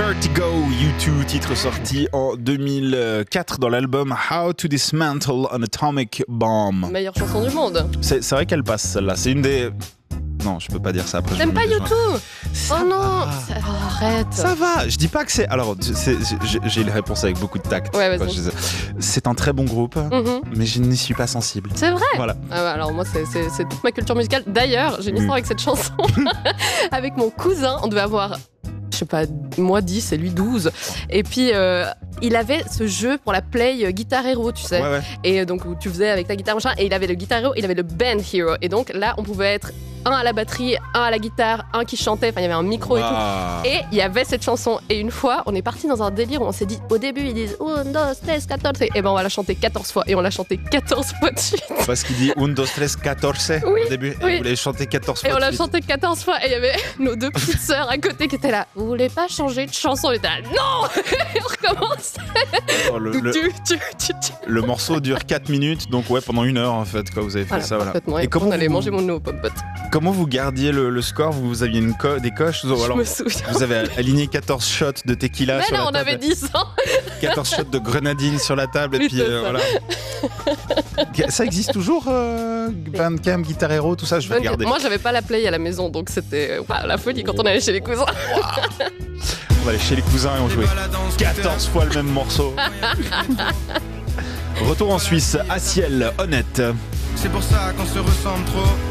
Vertigo, U2, titre sorti en 2004 dans l'album How to Dismantle an Atomic Bomb. Meilleure chanson du monde. C'est vrai qu'elle passe celle-là, c'est une des... Non, je peux pas dire ça après. T'aimes pas YouTube? Oh non, arrête. Ça va, je dis pas que c'est... Alors, j'ai une réponse avec beaucoup de tact. Ouais, vas-y. C'est un très bon groupe, mais je n'y suis pas sensible. C'est vrai? Voilà. Ah bah alors moi, c'est toute ma culture musicale. D'ailleurs, j'ai une histoire avec cette chanson. Avec mon cousin, on devait avoir... je sais pas, moi 10 et lui 12. Et puis, il avait ce jeu pour la Play Guitar Hero, tu sais. Ouais. Et donc, où tu faisais avec ta guitare, machin. Et il avait le Guitar Hero, il avait le Band Hero. Et donc, là, on pouvait être un à la batterie, un à la guitare, un qui chantait. Enfin, il y avait un micro et tout. Et il y avait cette chanson. Et une fois, on est parti dans un délire où on s'est dit, au début, ils disent 1, 2, 3, 14. Et ben, on va la chanter 14 fois. Et on l'a chanté 14 fois de suite. Parce qu'il dit 1, 2, 3, 14 oui, au début. Oui. Et vous l'avez chanté 14 fois. Et on l'a chanté 14 fois. Et il y avait nos deux petites sœurs à côté qui étaient là. Vous voulez pas changer de chanson? On était là, non. Et on recommence. Oh, le morceau dure 4 minutes, donc ouais, pendant 1 heure en fait, quoi, vous avez fait ça. Voilà. Et comment on allait manger mon nouveau pop-pot. Comment vous gardiez le score? Vous aviez des coches? Je me souviens. Vous avez aligné 14 shots de tequila mais sur non, la table. on avait 10 ans. 14 shots de grenadine sur la table, et puis voilà. Ça existe toujours, Bandcamp, Guitar Hero, tout ça? Je vais regarder. Moi, j'avais pas la Play à la maison, donc c'était la folie quand on allait chez les cousins. On allait chez les cousins et on jouait 14 fois le même morceau. Retour en Suisse, Aciel, Honnête. C'est pour ça qu'on se ressemble trop.